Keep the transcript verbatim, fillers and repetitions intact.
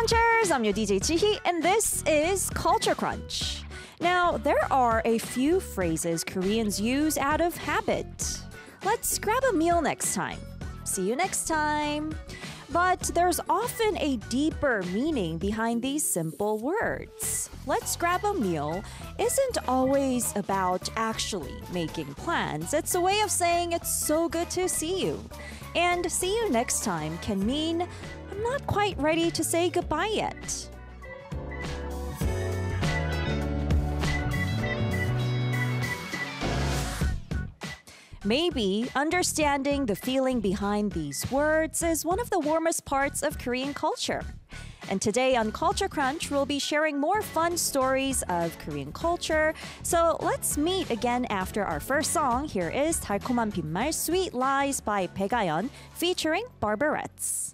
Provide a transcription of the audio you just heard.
Crunchers! I'm your D J Chihi, and this is Culture Crunch. Now, there are a few phrases Koreans use out of habit. Let's grab a meal next time. See you next time. But there's often a deeper meaning behind these simple words. Let's grab a meal isn't always about actually making plans. It's a way of saying it's so good to see you. And see you next time can mean I'm not quite ready to say goodbye yet. Maybe understanding the feeling behind these words is one of the warmest parts of Korean culture. And today on Culture Crunch, we'll be sharing more fun stories of Korean culture. So let's meet again after our first song. Here is 달콤한 빈말 Sweet Lies by Baekhyun featuring Barbarettes.